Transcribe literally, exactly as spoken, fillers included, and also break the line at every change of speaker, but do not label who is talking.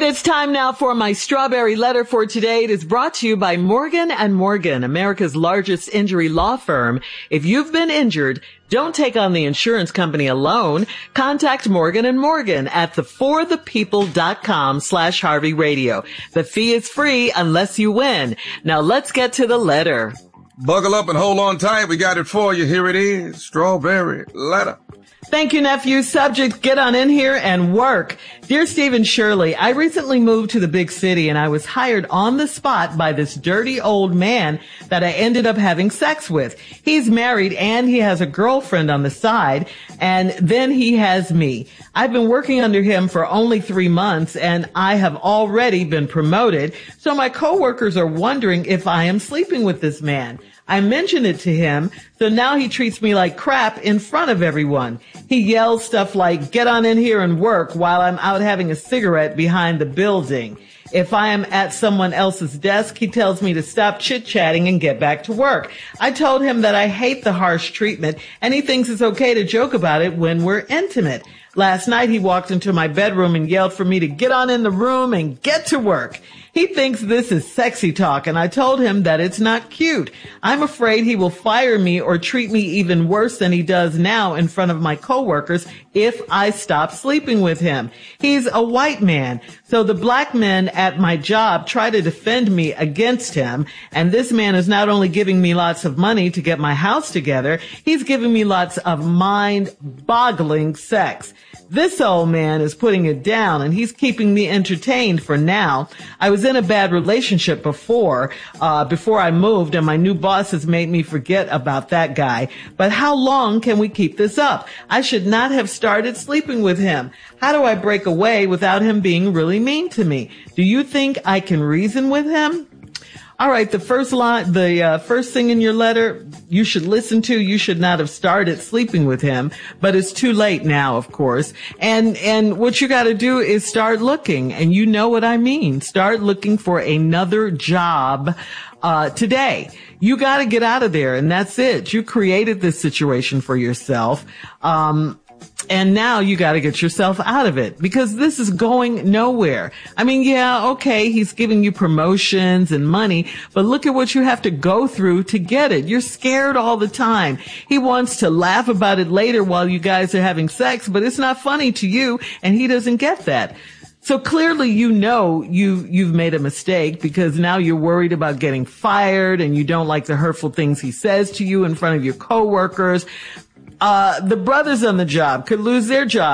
right, it's time now for my strawberry letter for today. It is brought to you by Morgan and Morgan, America's largest injury law firm. If you've been injured, don't take on the insurance company alone. Contact Morgan and Morgan at the for the people dot com slash Harvey Radio. The fee is free unless you win. Now let's get to the letter.
Buckle up and hold on tight. We got it for you. Here it is. Strawberry letter.
Thank you, nephew. Subject, get on in here and work. Dear Stephen Shirley, I recently moved to the big city and I was hired on the spot by this dirty old man that I ended up having sex with. He's married and he has a girlfriend on the side, and then he has me. I've been working under him for only three months and I have already been promoted. So my coworkers are wondering if I am sleeping with this man. I mentioned it to him, so now he treats me like crap in front of everyone. He yells stuff like, get on in here and work, while I'm out having a cigarette behind the building. If I am at someone else's desk, he tells me to stop chit-chatting and get back to work. I told him that I hate the harsh treatment, and he thinks it's okay to joke about it when we're intimate. Last night, he walked into my bedroom and yelled for me to get on in the room and get to work. He thinks this is sexy talk, and I told him that it's not cute. I'm afraid he will fire me or treat me even worse than he does now in front of my coworkers if I stop sleeping with him. He's a white man, so the black men at my job try to defend me against him, and this man is not only giving me lots of money to get my house together, he's giving me lots of mind-boggling sex. This old man is putting it down, and he's keeping me entertained for now. I was in a bad relationship before, uh, before I moved, and my new boss has made me forget about that guy. But how long can we keep this up? I should not have started sleeping with him. How do I break away without him being really mean to me? Do you think I can reason with him? All right, the first line, the uh, first thing in your letter you should listen to, you should not have started sleeping with him, but it's too late now, of course. And and what you got to do is start looking, and you know what I mean. Start looking for another job uh today. You got to get out of there, and that's it. You created this situation for yourself. Um And now you got to get yourself out of it, because this is going nowhere. I mean, yeah, okay, he's giving you promotions and money, but look at what you have to go through to get it. You're scared all the time. He wants to laugh about it later while you guys are having sex, but it's not funny to you, and he doesn't get that. So clearly, you know, you, you've made a mistake, because now you're worried about getting fired, and you don't like the hurtful things he says to you in front of your coworkers. Uh, the brothers on the job could lose their job.